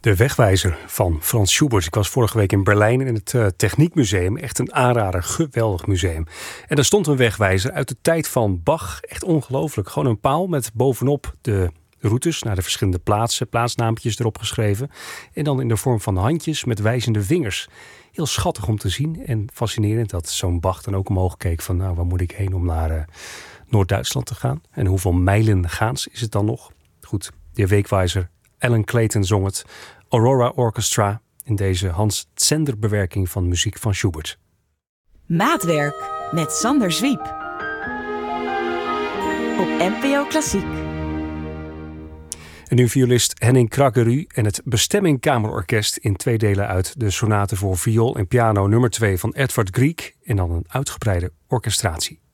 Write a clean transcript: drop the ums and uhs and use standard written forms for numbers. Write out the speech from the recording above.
De Wegwijzer van Franz Schubert. Ik was vorige week in Berlijn in het Techniekmuseum. Echt een aanrader, geweldig museum. En daar stond een wegwijzer uit de tijd van Bach. Echt ongelooflijk. Gewoon een paal met bovenop de routes naar de verschillende plaatsen. Plaatsnaampjes erop geschreven. En dan in de vorm van handjes met wijzende vingers. Heel schattig om te zien. En fascinerend dat zo'n Bach dan ook omhoog keek van... nou, waar moet ik heen om naar Noord-Duitsland te gaan? En hoeveel mijlen gaans is het dan nog? Goed, de Wegwijzer. Alan Clayton zong het. Aurora Orchestra in deze Hans Zender bewerking van muziek van Schubert. Maatwerk met Sander Zwiep. Op NPO Klassiek. En nu violist Henning Kraggerud en het Bestemming Kamerorkest in 2 delen uit de sonate voor viool en piano nummer 2 van Edvard Grieg en dan een uitgebreide orchestratie.